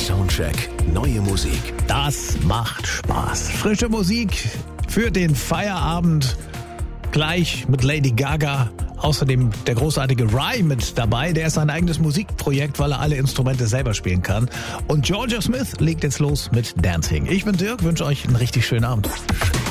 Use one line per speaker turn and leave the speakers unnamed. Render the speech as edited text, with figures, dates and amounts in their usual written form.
Soundcheck. Neue Musik.
Das macht Spaß. Frische Musik für den Feierabend. Gleich mit Lady Gaga. Außerdem der großartige Rye mit dabei. Der ist sein eigenes Musikprojekt, weil er alle Instrumente selber spielen kann. Und Georgia Smith legt jetzt los mit Dancing. Ich bin Dirk, wünsche euch einen richtig schönen Abend.